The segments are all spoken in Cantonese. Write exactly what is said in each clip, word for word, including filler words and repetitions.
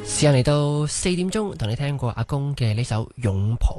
時間嚟到四點鐘，同你聽過阿公嘅呢首《擁抱》。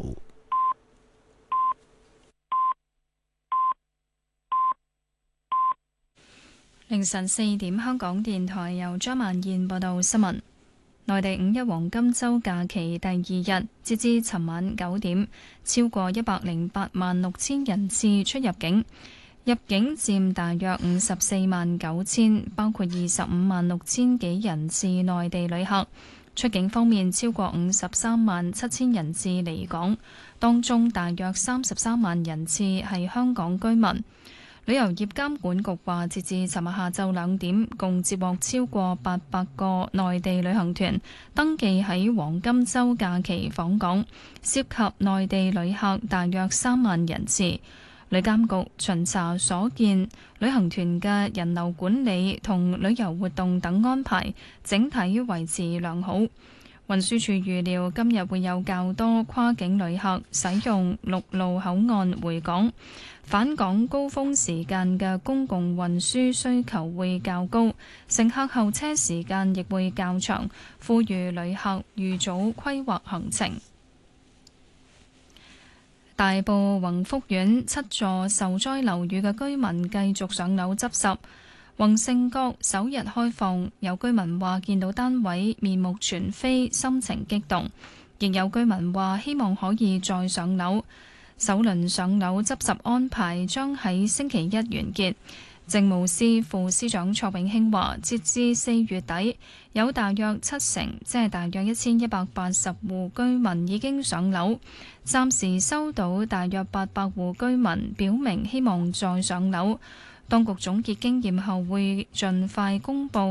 凌晨四點，香港電台由張曼燕報道新聞。內地五一黃金週假期第二日，截至尋晚九點，超過一百零八萬六千人次出入境，入境佔大約五十四萬九千，包括二十五萬六千幾人次內地旅客。出境方面，超過五十三萬七千人次離港，當中大約三十三萬人次係香港居民。旅遊業監管局話，截至尋日下晝兩點，共接獲超過八百個內地旅行團登記喺黃金週假期訪港，涉及內地旅客大約三萬人次。旅監局巡查所見，旅行團嘅人流管理同旅遊活動等安排整體維持良好。運輸署預料今日會有較多跨境旅客使用陸路口岸回港，返港高峰時間嘅公共運輸需求會較高，乘客候車時間亦會較長，呼籲旅客預早規劃行程。大埔宏福苑七座受災樓宇嘅居民繼續上樓執拾。宏盛閣首日開放，有居民話見到單位面目全非，心情激動；亦有居民話希望可以再上樓。首輪上樓執拾安排將喺星期一完結。政務司副司長卓永興話，截至四月底，有大約七成，即係大約一千一百八十戶居民已經上樓。暫時收到大約八百戶居民表明希望再上樓。當局總結經驗後會盡快公佈。